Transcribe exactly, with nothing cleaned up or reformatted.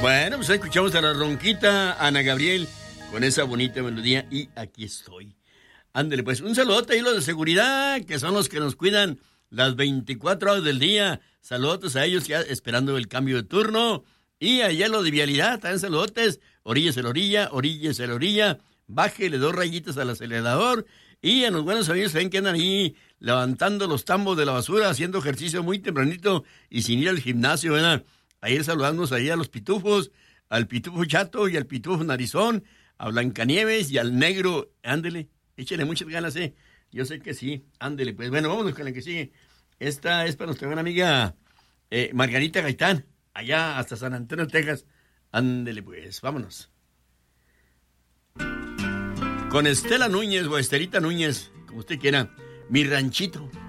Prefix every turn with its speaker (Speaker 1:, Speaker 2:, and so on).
Speaker 1: Bueno, pues escuchamos a la ronquita Ana Gabriel con esa bonita melodía y aquí estoy. Ándele, pues, un saludote ahí los de seguridad, que son los que nos cuidan las veinticuatro horas del día. Saludotes a ellos ya esperando el cambio de turno. Y allá lo de vialidad, también saludotes. Orillas el orilla, orillas el orilla. Bájele dos rayitas al acelerador. Y a los buenos amigos también que andan ahí levantando los tambos de la basura, haciendo ejercicio muy tempranito y sin ir al gimnasio, ¿verdad? Ayer saludamos ahí a los pitufos, al pitufo chato y al pitufo narizón, a Blancanieves y al negro. Ándele, échale muchas ganas, ¿eh? Yo sé que sí, ándele. Pues bueno, vámonos con la que sigue. Esta es para nuestra buena amiga eh, Margarita Gaitán, allá hasta San Antonio, Texas. Ándele pues, vámonos. Con Estela Núñez o Estelita Núñez, como usted quiera, Mi Ranchito.